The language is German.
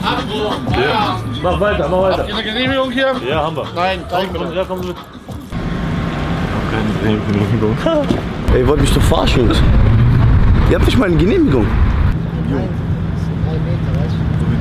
Ja. Mach weiter, mach weiter. Habt ihr eine Genehmigung hier? Ja, haben wir. Nein, zeig mir Komm, das. ja, komm mit. Keine Genehmigung. Ey, ihr wollt mich doch verarschen, Jungs. Ihr habt nicht mal eine Genehmigung. Nein, 3 Meter, weißt du?